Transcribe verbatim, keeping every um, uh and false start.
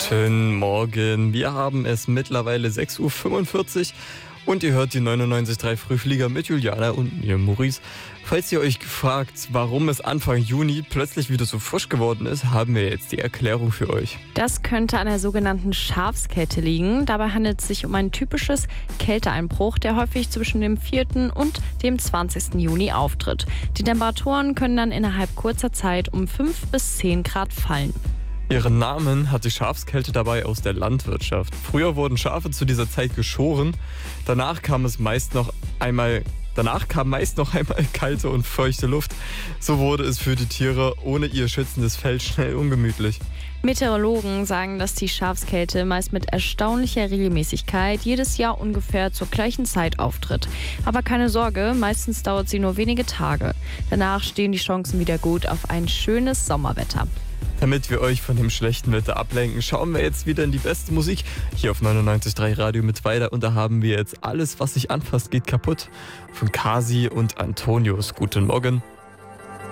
Guten Morgen. Wir haben es mittlerweile sechs Uhr fünfundvierzig und ihr hört die neunundneunzig Komma drei Frühflieger mit Juliana und mir, Maurice. Falls ihr euch fragt, warum es Anfang Juni plötzlich wieder so frisch geworden ist, haben wir jetzt die Erklärung für euch. Das könnte an der sogenannten Schafskälte liegen. Dabei handelt es sich um ein typisches Kälteeinbruch, der häufig zwischen dem vierten und dem zwanzigsten Juni auftritt. Die Temperaturen können dann innerhalb kurzer Zeit um fünf bis zehn Grad fallen. Ihren Namen hat die Schafskälte dabei aus der Landwirtschaft. Früher wurden Schafe zu dieser Zeit geschoren. Danach kam es meist noch einmal, danach kam meist noch einmal kalte und feuchte Luft. So wurde es für die Tiere ohne ihr schützendes Fell schnell ungemütlich. Meteorologen sagen, dass die Schafskälte meist mit erstaunlicher Regelmäßigkeit jedes Jahr ungefähr zur gleichen Zeit auftritt. Aber keine Sorge, meistens dauert sie nur wenige Tage. Danach stehen die Chancen wieder gut auf ein schönes Sommerwetter. Damit wir euch von dem schlechten Wetter ablenken, schauen wir jetzt wieder in die beste Musik hier auf neunundneunzig Komma drei Radio mit weiter. Und da haben wir jetzt Alles, was sich anfasst, geht kaputt von Kasi und Antonius. Guten Morgen.